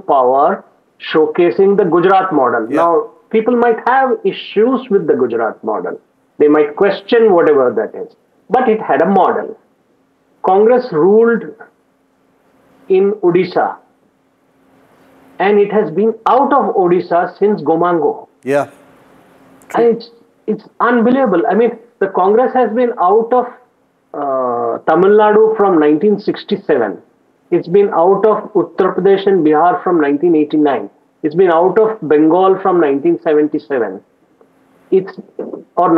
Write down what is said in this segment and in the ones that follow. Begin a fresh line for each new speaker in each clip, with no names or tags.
power, showcasing the Gujarat model.
Yeah.
Now, people might have issues with the Gujarat model. They might question whatever that is. But it had a model. Congress ruled in Odisha, and it has been out of Odisha since Gomango.
Yeah.
And it's unbelievable. I mean, the Congress has been out of Tamil Nadu from 1967. It's been out of Uttar Pradesh and Bihar from 1989. It's been out of Bengal from 1977. It's or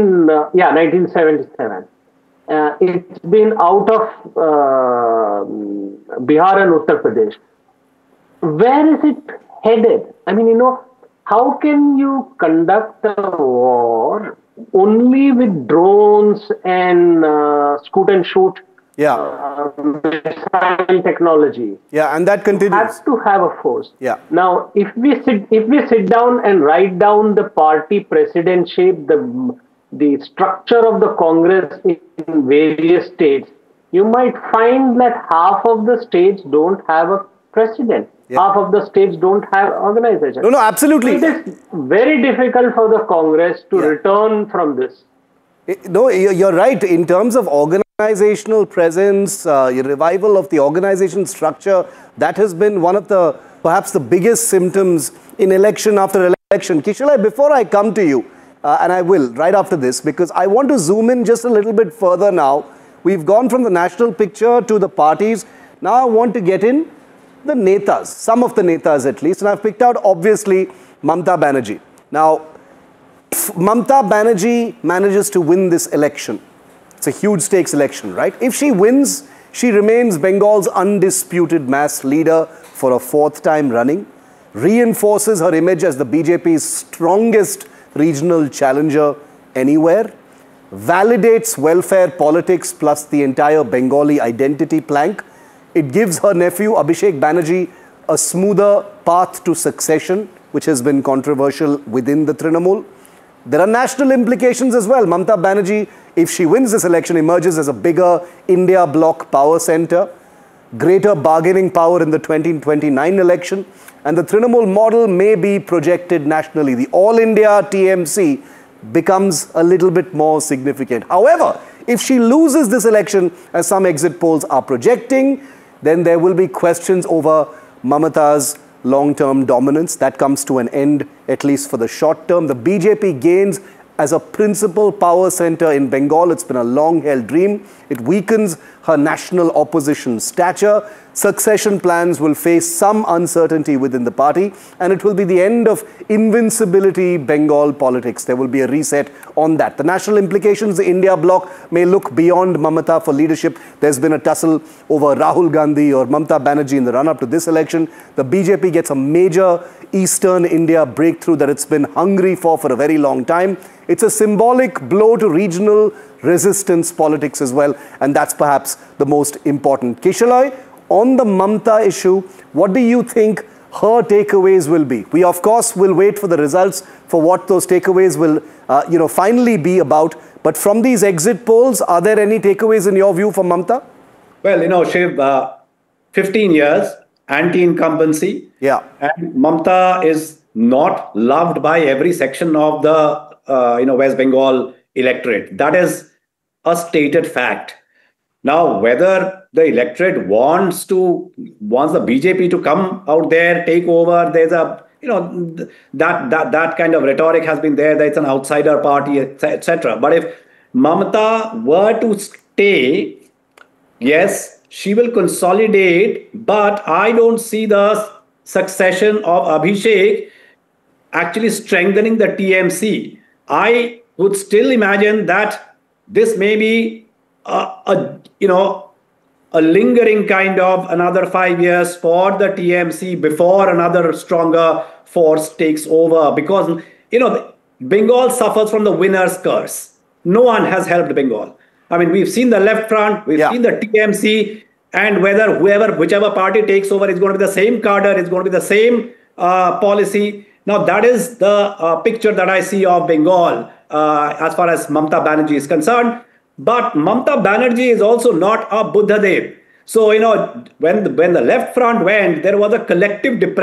1977. It's been out of Bihar and Uttar Pradesh. Where is it headed? I mean, how can you conduct a war only with drones and shoot and shoot missile technology?
Yeah, and that continues.
You have to have a force.
Yeah.
Now, if we sit down and write down the party precedent shape, the structure of the Congress in various states, you might find that half of the states don't have a president. Yeah. Half of the states don't have organization.
No, absolutely.
So it is very difficult for the Congress to return from this.
No, you're right. In terms of organizational presence, revival of the organization structure, that has been one of the, perhaps the biggest symptoms in election after election. Kishalai, before I come to you, and I will right after this, because I want to zoom in just a little bit further now. We've gone from the national picture to the parties. Now I want to get in the netas, some of the netas at least, and I've picked out obviously Mamata Banerjee. Now, if Mamata Banerjee manages to win this election, it's a huge stakes election, right? If she wins, she remains Bengal's undisputed mass leader for a fourth time running, reinforces her image as the BJP's strongest regional challenger anywhere, validates welfare politics plus the entire Bengali identity plank. It gives her nephew Abhishek Banerjee a smoother path to succession, which has been controversial within the Trinamool. There are national implications as well. Mamata Banerjee, if she wins this election, emerges as a bigger India bloc power center, greater bargaining power in the 2029 election, and the Trinamool model may be projected nationally. The All India TMC becomes a little bit more significant. However, if she loses this election, as some exit polls are projecting, then there will be questions over Mamata's long-term dominance. That comes to an end, at least for the short term. The BJP gains as a principal power center in Bengal. It's been a long-held dream. It weakens her national opposition stature. Succession plans will face some uncertainty within the party, and it will be the end of invincibility Bengal politics. There will be a reset on that. The national implications, the India bloc may look beyond Mamata for leadership. There's been a tussle over Rahul Gandhi or Mamata Banerjee in the run-up to this election. The BJP gets a major Eastern India breakthrough that it's been hungry for a very long time. It's a symbolic blow to regional resistance politics as well, and that's perhaps the most important. Kishalai, on the Mamata issue, what do you think her takeaways will be? We, of course, will wait for the results for what those takeaways will, finally be about. But from these exit polls, are there any takeaways in your view for Mamata?
Well, Shiv, 15 years, anti-incumbency.
Yeah.
And Mamata is not loved by every section of the, West Bengal electorate. That is a stated fact. Now, whether the electorate wants the BJP to come out there, take over, there's a, that kind of rhetoric has been there, that it's an outsider party, etc. But if Mamata were to stay, yes, she will consolidate, but I don't see the succession of Abhishek actually strengthening the TMC. I would still imagine that this may be a lingering kind of another 5 years for the TMC before another stronger force takes over, because Bengal suffers from the winner's curse. No one has helped Bengal. I mean, we've seen the left front, we've seen the TMC, and whichever party takes over, it's going to be the same cadre, it's going to be the same policy. Now, that is the picture that I see of Bengal as far as Mamata Banerjee is concerned. But Mamata Banerjee is also not a Buddha Dev. So, when the left front went, there was a collective depression.